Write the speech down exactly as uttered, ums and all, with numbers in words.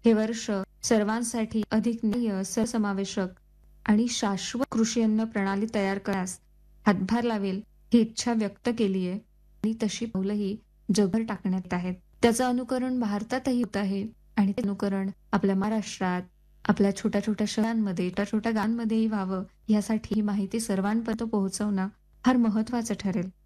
हे वर्ष सर्वांसाठी अधिक न्याय्य, सहसमावेशक आणि शाश्वत कृषी अन्न प्रणाली तयार करण्यास हातभार लावेल ही इच्छा व्यक्त केली आहे आणि तशी पावलंही जगभर टाकण्यात आहेत. त्याचं अनुकरण भारतातही होत आहे आणि ते अनुकरण आपल्या महाराष्ट्रात, आपल्या छोट्या छोट्या शहरांमध्ये, छोट्या छोट्या गावांमध्येही व्हावं यासाठी ही माहिती सर्वांपर्यंत पोहोचवणं फार महत्वाचं ठरेल.